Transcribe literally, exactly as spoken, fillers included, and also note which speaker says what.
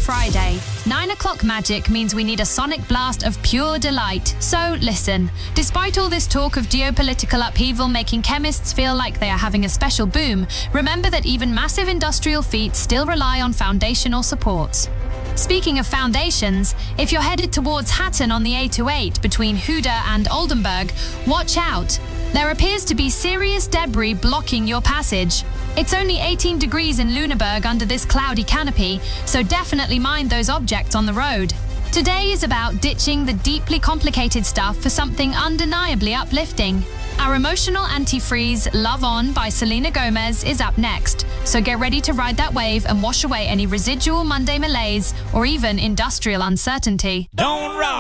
Speaker 1: Friday. Nine o'clock magic means we need a sonic blast of pure delight. So listen, despite all this talk of geopolitical upheaval making chemists feel like they are having a special boom, remember that even massive industrial feats still rely on foundational supports. Speaking of foundations, if you're headed towards Hatton on the A twenty-eight between Huda and Oldenburg, watch out. There appears to be serious debris blocking your passage. It's only eighteen degrees in Lüneburg under this cloudy canopy, so definitely mind those objects on the road. Today is about ditching the deeply complicated stuff for something undeniably uplifting. Our emotional antifreeze Love On by Selena Gomez is up next, so get ready to ride that wave and wash away any residual Monday malaise or even industrial uncertainty.
Speaker 2: Don't rock!